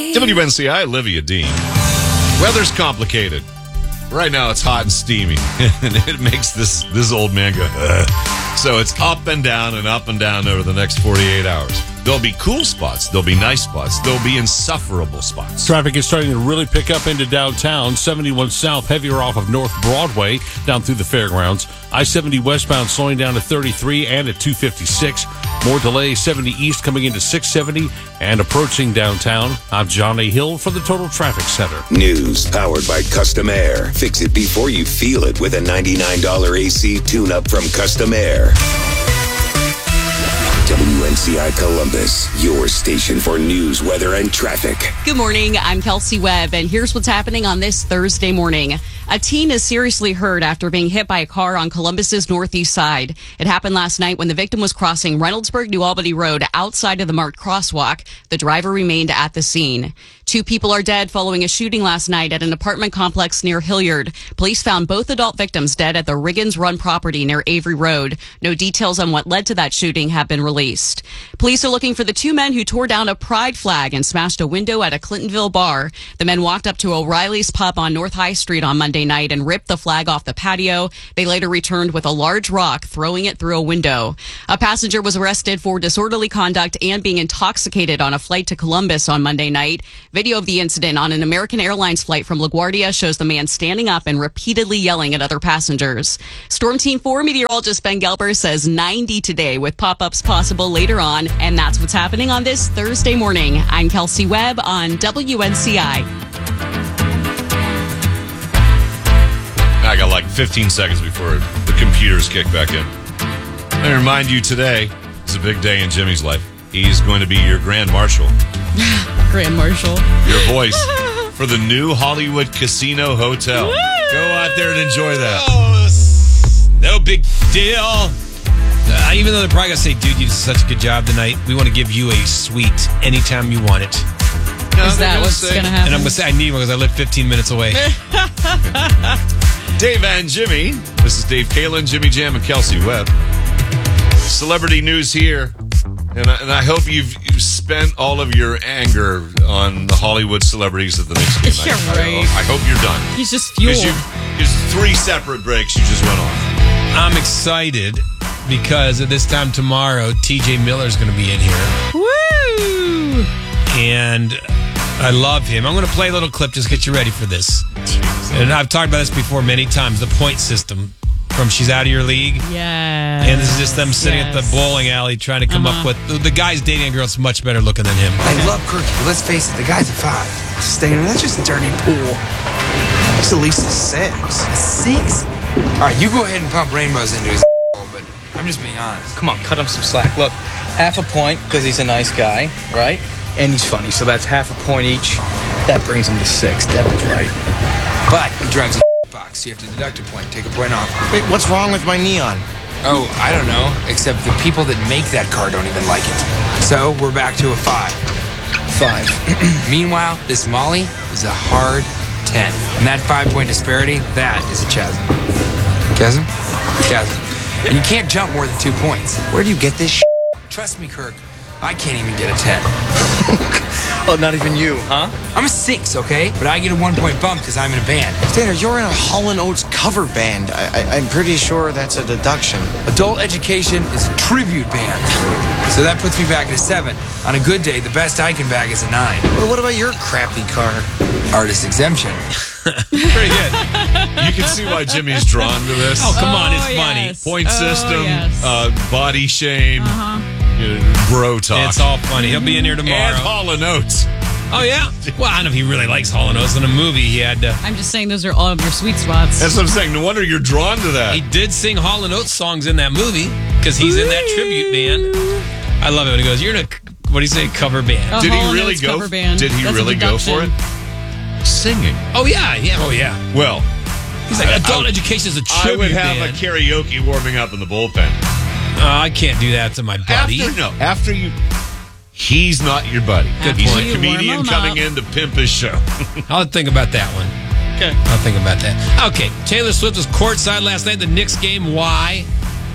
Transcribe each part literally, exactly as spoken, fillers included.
W N C I, Olivia Dean. Weather's complicated. Right now it's hot and steamy, and it makes this, this old man go, ugh. So it's up and down and up and down over the next forty-eight hours. There'll be cool spots. There'll be nice spots. There'll be insufferable spots. Traffic is starting to really pick up into downtown. seventy-one South, heavier off of North Broadway, down through the fairgrounds. I seventy westbound slowing down to thirty-three and at two fifty-six. More delays, seventy East coming into six seventy and approaching downtown. I'm Johnny Hill for the Total Traffic Center. News powered by Custom Air. Fix it before you feel it with a ninety-nine dollars A C tune-up from Custom Air. W N C I Columbus, your station for news, weather, and traffic. Good morning. I'm Kelsey Webb, and here's what's happening on this Thursday morning. A teen is seriously hurt after being hit by a car on Columbus's northeast side. It happened last night when the victim was crossing Reynoldsburg-New Albany Road outside of the marked crosswalk. The driver remained at the scene. Two people are dead following a shooting last night at an apartment complex near Hilliard. Police found both adult victims dead at the Riggins Run property near Avery Road. No details on what led to that shooting have been released. Police are looking for the two men who tore down a pride flag and smashed a window at a Clintonville bar. The men walked up to O'Reilly's Pub on North High Street on Monday night and ripped the flag off the patio. They later returned with a large rock, throwing it through a window. A passenger was arrested for disorderly conduct and being intoxicated on a flight to Columbus on Monday night. Video of the incident on an American Airlines flight from LaGuardia shows the man standing up and repeatedly yelling at other passengers. Storm Team four meteorologist Ben Gelber says ninety today with pop-ups possible later on, and that's what's happening on this Thursday morning. I'm Kelsey Webb on W N C I. I got like fifteen seconds before the computers kick back in. I remind you today is a big day in Jimmy's life. He's going to be your Grand Marshal. Grand Marshal. Your voice for the new Hollywood Casino Hotel. Woo! Go out there and enjoy that. Oh, no big deal. Uh, even though they're probably going to say, dude, you did such a good job tonight, we want to give you a suite anytime you want it. No, is that what's going to happen? And I'm going to say I need one because I live fifteen minutes away. Dave and Jimmy. This is Dave Kalin, Jimmy Jam, and Kelsey Webb. Celebrity news here. And I, and I hope you've, you've spent all of your anger on the Hollywood celebrities at the Knicks game. You're I, right. I, I hope you're done. He's just fueled. There's three separate breaks you just went on. I'm excited because at this time tomorrow, T J Miller's going to be in here. Woo! And I love him. I'm going to play a little clip. Just get you ready for this. And I've talked about this before many times, the point system from She's Out of Your League. Yeah. And this is just them sitting yes. at the bowling alley trying to come uh-huh. up with... The, the guy's dating a girl that's much better looking than him. I love Kirky, but let's face it, the guy's a five. Stainer, that's just a dirty pool. It's at least a six. A six? All right, you go ahead and pump rainbows into his but I'm just being honest. Come on, cut him some slack. Look, half a point because he's a nice guy, right? And he's funny, so that's half a point each. That brings him to six. Devin's right. But he drives a box, so you have to deduct a point, take a point off. Wait, what's wrong with my neon? Oh, I don't know, except the people that make that car don't even like it. So we're back to a five. Five. Meanwhile, this Molly is a hard ten. And that five-point disparity, that is a chasm. Chasm? Chasm. And you can't jump more than two points. Where do you get this shit? Trust me, Kirk, I can't even get a ten. Oh, not even you, huh? I'm a six, okay? But I get a one-point bump because I'm in a band. Stainer, you're in a Hall and Oates cover band. I, I, I'm pretty sure that's a deduction. Adult education is a tribute band. So that puts me back at a seven. On a good day, the best I can bag is a nine. Well, what about your crappy car? Artist exemption. Pretty good. You can see why Jimmy's drawn to this. Oh, come on, it's Oh, funny. yes. Point Oh, system, yes. uh, body shame, Uh-huh. you know, bro talk. It's all funny. He'll be in here tomorrow. And Hall and Oates. Oh, yeah? Well, I don't know if he really likes Hall and Oates. In a movie, he had to... I'm just saying those are all of your sweet spots. That's what I'm saying. No wonder you're drawn to that. He did sing Hall and Oates songs in that movie because he's in that tribute band. I love it when he goes, you're in a, what do you say, cover band. A Did Hall he and really Oates go? cover band. Did he That's a really go for it? deduction. Singing. Oh, yeah, yeah, oh, yeah. Well, He's like, adult I- education is a I tribute would have band. a karaoke warming up in the bullpen. Oh, I can't do that to my buddy. After, no, after you... He's not your buddy. Good He's point. a You comedian warm him coming up. in to pimp his show. I'll think about that one. Okay. I'll think about that. Okay, Taylor Swift was courtside last night at the Knicks game. Why?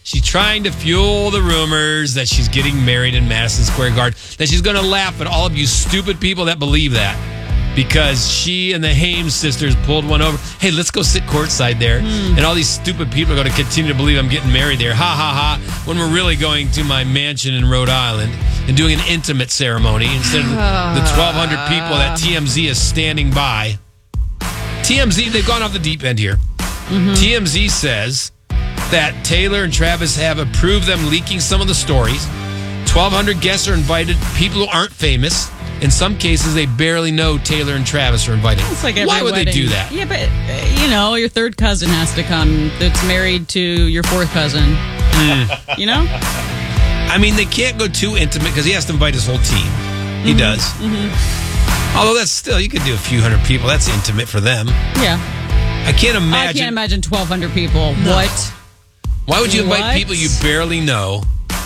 She's trying to fuel the rumors that she's getting married in Madison Square Garden. That she's going to laugh at all of you stupid people that believe that. Because she and the Hames sisters pulled one over. Hey, let's go sit courtside there. Mm. And all these stupid people are going to continue to believe I'm getting married there. Ha, ha, ha. When we're really going to my mansion in Rhode Island and doing an intimate ceremony instead of the twelve hundred people that T M Z is standing by. T M Z, they've gone off the deep end here. Mm-hmm. T M Z says that Taylor and Travis have approved them leaking some of the stories. twelve hundred guests are invited, people who aren't famous. In some cases, they barely know Taylor and Travis are invited. It's like every Why would wedding. they do that? Yeah, but, uh, you know, your third cousin has to come that's married to your fourth cousin. Mm. You know? I mean, they can't go too intimate because he has to invite his whole team. He mm-hmm. does. Mm-hmm. Although that's still, you could do a few hundred people. That's intimate for them. Yeah. I can't imagine. I can't imagine twelve hundred people. No. What? Why would you invite what? people you barely know?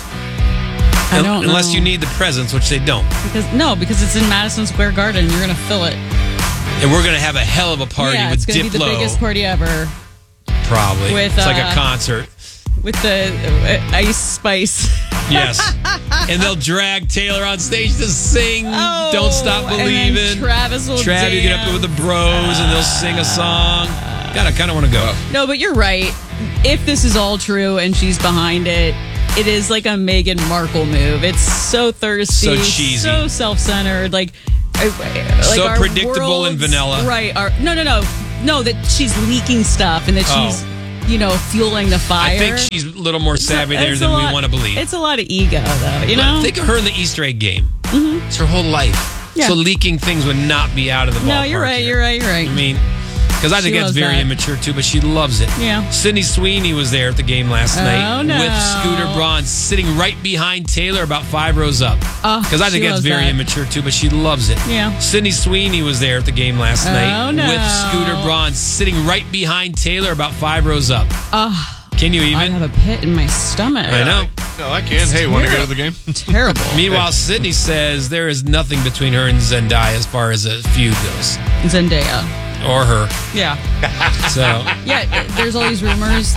I don't Unless know. you need the presents, which they don't. Because no, because it's in Madison Square Garden. You're going to fill it. And we're going to have a hell of a party yeah, with it's going to be the Diplo. biggest party ever. Probably. With, it's uh, like a concert. With the uh, Ice Spice. Yes. And they'll drag Taylor on stage to sing Oh, Don't Stop Believing. And then Travis will Travis dance. get up there with the bros and they'll sing a song. God, I kind of want to go. No, but you're right. If this is all true and she's behind it, it is like a Meghan Markle move. It's so thirsty, So cheesy. so self-centered, like, like so our predictable and worlds- vanilla. Right? Our, no, no, no, no. That she's leaking stuff and that Oh. she's, you know, fueling the fire. I think she's a little more savvy there It's than a we lot- want to believe. It's a lot of ego, though. You know. Think of her in the Easter egg game. Mm-hmm. It's her whole life. Yeah. So leaking things would not be out of the ballpark. No, you're right. here. You're right. You're right. I mean, because I think She that's loves very that. immature too, but she loves it. Yeah. Sydney Sweeney was there at the game last Oh, night no. with Scooter Braun sitting right behind Taylor about five rows up. Oh, Because I think she that's loves very that. immature too, but she loves it. Yeah. Sydney Sweeney was there at the game last Oh, night no. with Scooter Braun sitting right behind Taylor about five rows up. Oh, Can you I even? have a pit in my stomach. I know. No, I can. Hey, want to go to the game? Terrible. Meanwhile, Sydney says there is nothing between her and Zendaya as far as a feud goes. Zendaya. Or her. Yeah. So Yeah, there's all these rumors